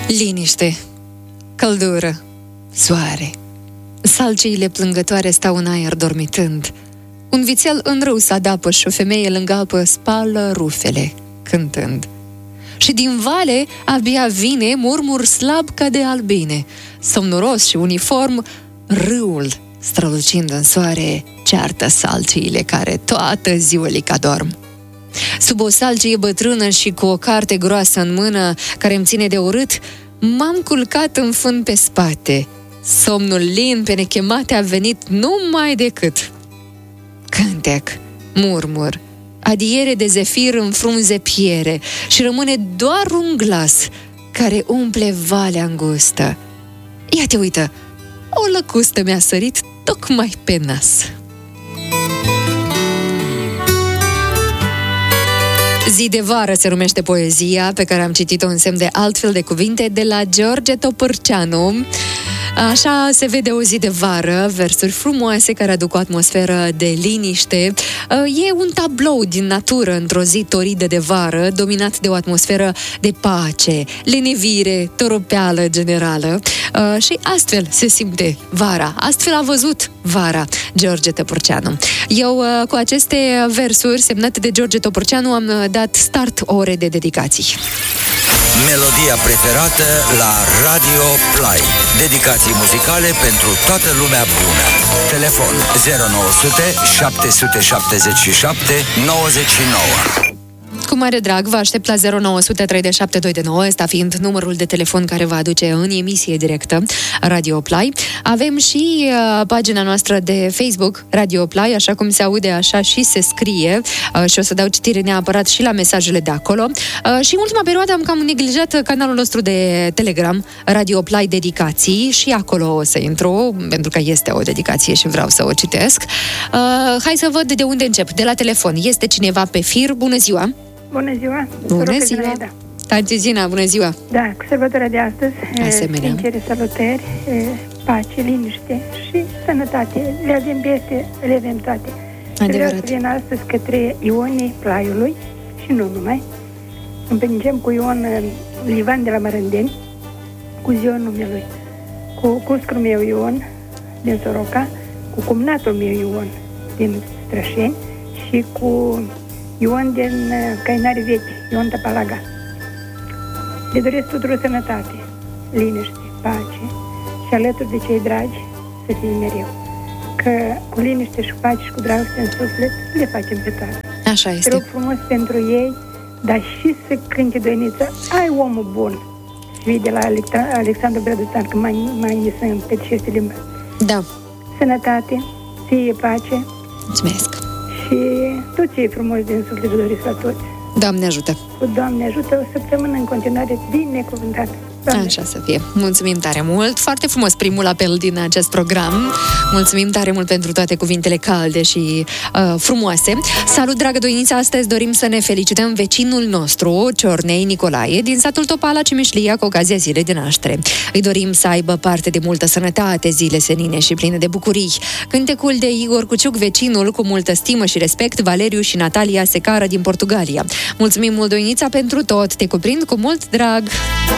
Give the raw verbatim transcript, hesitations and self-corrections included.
Liniște, căldură, soare. Salciile plângătoare stau în aer dormitând. Un vițel în râu s-adapă și o femeie lângă apă spală rufele, cântând. Și din vale abia vine murmur slab ca de albine. Somnoros și uniform, râul, strălucind în soare, ceartă salciile care toată ziulica dorm. Sub o salcie bătrână și cu o carte groasă în mână, care îmi ține de urât, m-am culcat în fân pe spate. Somnul lin pe nechemate a venit numai decât. Cântec, murmur, adiere de zefir în frunze piere și rămâne doar un glas care umple valea îngustă. Ia te uită, o lăcustă mi-a sărit tocmai pe nas. Zi de vară se numește poezia pe care am citit-o în semn de altfel de cuvinte de la George Topârceanu. Așa se vede o zi de vară, versuri frumoase care aduc o atmosferă de liniște. E un tablou din natură într-o zi toridă de vară, dominat de o atmosferă de pace, lenevire, toropeală generală. Și astfel se simte vara, astfel a văzut vara George Topârceanu. Eu, cu aceste versuri semnate de George Topârceanu, am dat start ore de dedicații. Melodia preferată la Radio Play. Dedicații muzicale pentru toată lumea bună. Telefon zero nouă zero zero șapte șapte șapte nouăzeci și nouă. Cu mare drag vă aștept la zero nouă zero zero trei șapte doi nouă, ăsta fiind numărul de telefon care vă aduce în emisie directă Radio Play. Avem și uh, pagina noastră de Facebook Radio Play, așa cum se aude, așa și se scrie, uh, și o să dau citire neapărat și la mesajele de acolo. Uh, și în ultima perioadă am cam neglijat canalul nostru de Telegram Radio Play Dedicații și acolo o să intru, pentru că este o dedicație și vreau să o citesc. Uh, hai să văd de unde încep. De la telefon. Este cineva pe fir. Bună ziua! Bună ziua! Bună ziua! Tanti Zina, bună ziua! Da, cu sărbătoarea de astăzi, asemenea, sincere salutări, pace, liniște și sănătate. Le avem peste, le avem toate. Adevărat. Vreau să vin astăzi către Ionii Plaiului și nu numai. Împingem cu Ion Livan de la Mărândeni, cu ziua numelui, cu cuscul meu Ion din Soroca, cu cumnatul meu Ion din Strășeni și cu Ion din Cainari Vechi, Ion Tăpalaga. Le doresc tuturor sănătate, liniște, pace și alături de cei dragi să fie mereu. Că cu liniște și pace și cu dragoste în suflet le facem pe toate. Așa este. Te rog frumos pentru ei, dar și să cânte Doinița, ai omul bun. Și vii de la Alexandru Brădățan, că mai, mai sunt pe ce este limba. Da. Sănătate, fie pace. Mulțumesc. Și tot ce e frumos din suflet doresc la toți. Doamne ajută! Cu Doamne ajută, o săptămână în continuare binecuvântată. Doamne. Așa să fie. Mulțumim tare mult. Foarte frumos primul apel din acest program. Mulțumim tare mult pentru toate cuvintele calde și uh, frumoase. Salut, dragă Doinița! Astăzi dorim să ne felicităm vecinul nostru, Ciornei Nicolae, din satul Topala, Cimișlia, cu ocazia zilei de naștere. Îi dorim să aibă parte de multă sănătate, zile senine și pline de bucurii. Cântecul de Igor Cuciuc, vecinul, cu multă stimă și respect, Valeriu și Natalia Secară din Portugalia. Mulțumim mult, Doinița, pentru tot. Te cuprind cu mult drag!